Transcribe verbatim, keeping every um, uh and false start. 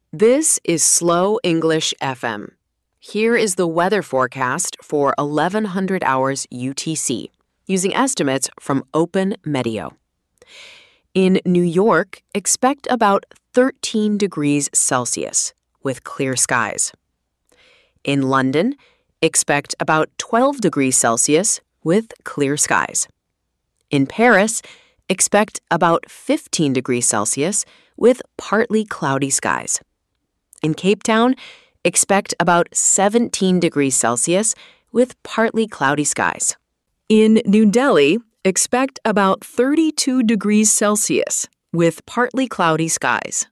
This is Slow English F M. Here is the weather forecast for eleven hundred hours U T C, using estimates from Open Meteo. In New York, expect about thirteen degrees Celsius, with clear skies. In London, expect about twelve degrees Celsius, with clear skies. In Paris, expect about fifteen degrees Celsius, with partly cloudy skies. In Cape Town, expect about seventeen degrees Celsius with partly cloudy skies. In New Delhi, expect about thirty-two degrees Celsius with partly cloudy skies.